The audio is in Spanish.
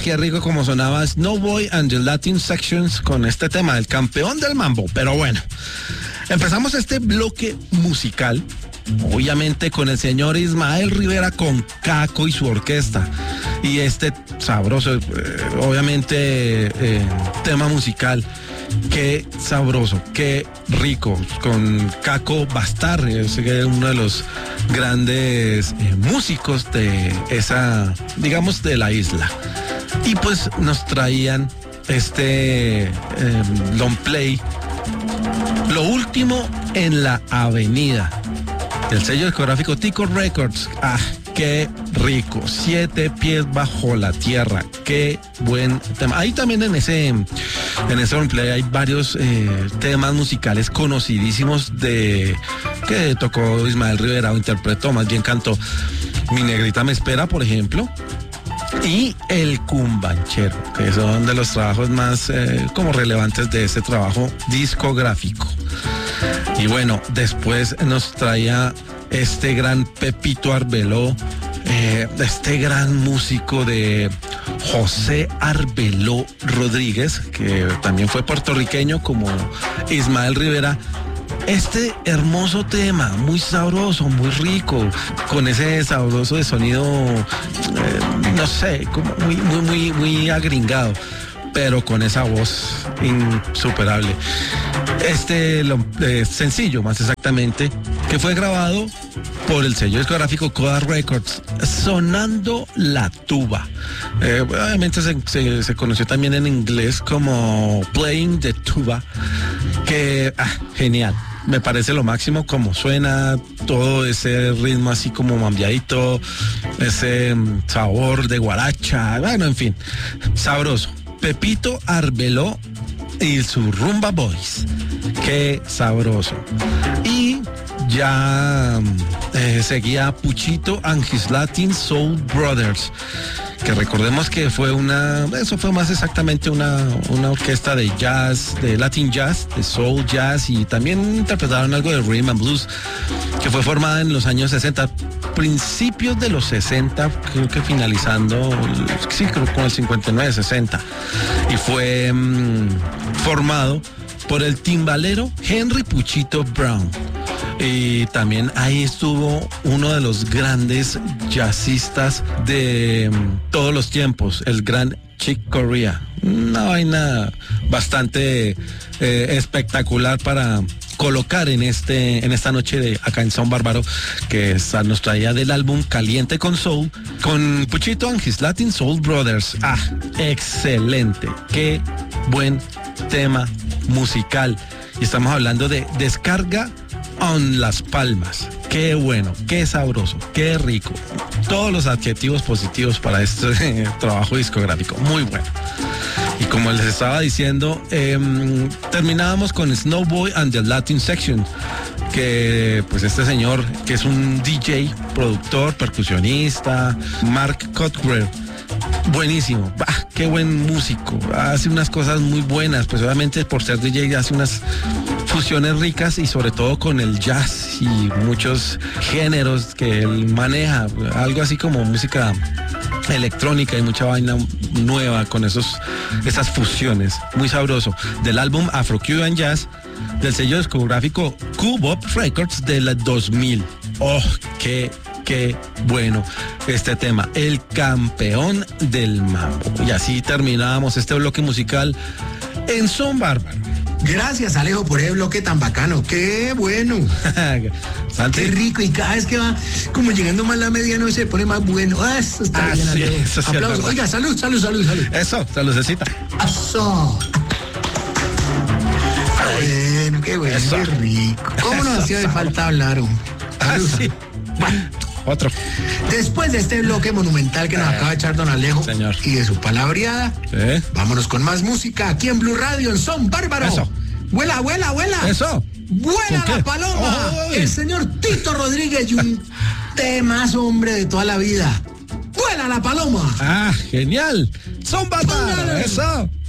qué rico como sonaba Snowboy and the Latin Sections con este tema del campeón del mambo. Pero bueno, empezamos este bloque musical, obviamente con el señor Ismael Rivera con Caco y su orquesta. Y este sabroso, obviamente, tema musical. Qué sabroso, qué rico, con Caco Bastar, es uno de los grandes músicos de esa, digamos, de la isla. Y pues nos traían este long play, lo último en la avenida, del sello discográfico Tico Records. Qué rico, 7 pies bajo la tierra, qué buen tema. Ahí también en ese replay hay varios temas musicales conocidísimos que tocó Ismael Rivera, o interpretó, más bien cantó. Mi negrita me espera, por ejemplo, y El Cumbanchero, que son de los trabajos más como relevantes de este trabajo discográfico. Y bueno, después nos traía este gran Pepito Arbeló, este gran músico de José Arbeló Rodríguez, que también fue puertorriqueño como Ismael Rivera. Este hermoso tema, muy sabroso, muy rico, con ese sabroso de sonido, no sé, como muy agringado, pero con esa voz insuperable. Este sencillo, más exactamente, que fue grabado por el sello discográfico Coda Records, Sonando la Tuba. Obviamente se conoció también en inglés como Playing the Tuba, que genial. Me parece lo máximo como suena todo ese ritmo así como mambiadito, ese sabor de guaracha, bueno, en fin, sabroso. Pepito Arbeló y su Rumba Boys, qué sabroso. Y ya seguía Puchito and his Latin Soul Brothers, que recordemos que eso fue más exactamente una orquesta de jazz, de Latin jazz, de soul jazz, y también interpretaron algo de rhythm and blues, que fue formada en los años 60, principios de los 60, creo que finalizando, sí, creo con el 59, 60, y fue formado por el timbalero Henry Puchito Brown. Y también ahí estuvo uno de los grandes jazzistas de todos los tiempos, el gran Chick Corea. Una vaina bastante espectacular para colocar en esta noche de acá en Son Bárbaro, que nos traía del álbum Caliente con Soul, con Puchito and his Latin Soul Brothers. Excelente, qué buen tema musical. Y estamos hablando de Descarga en Las Palmas. Qué bueno, qué sabroso, qué rico. Todos los adjetivos positivos para este trabajo discográfico. Muy bueno. Y como les estaba diciendo, terminábamos con Snowboy and the Latin Section, que pues este señor, que es un DJ, productor, percusionista, Mark Cotgrave, buenísimo, qué buen músico, hace unas cosas muy buenas, pues obviamente por ser DJ hace unas fusiones ricas, y sobre todo con el jazz y muchos géneros que él maneja, algo así como música electrónica y mucha vaina nueva con esas fusiones, muy sabroso, del álbum Afro-Cuban Jazz del sello discográfico Cubop Records del 2000. Qué bueno este tema, El Campeón del Mambo. Y así terminábamos este bloque musical en Son Bárbaro. Gracias, Alejo, por ese bloque tan bacano. Qué bueno. Qué rico. Y cada vez que va como llegando más la medianoche se pone más bueno. Eso está bien, sí, Alejo. eso sí. Aplausos. Oiga, salud. Eso, saludcita. Eso. Bueno, qué bueno, Eso. qué rico. ¿Cómo nos hacía de falta hablar? Salud. Sí. Bueno. Otro. Después de este bloque monumental que nos acaba de echar don Alejo, señor, y de su palabreada, vámonos con más música aquí en Blue Radio en Son Bárbaro. Eso. Vuela. Eso. Vuela la paloma. El señor Tito Rodríguez, y un temazo, hombre, de toda la vida. Vuela la paloma. Genial. Son Bárbaro. Eso.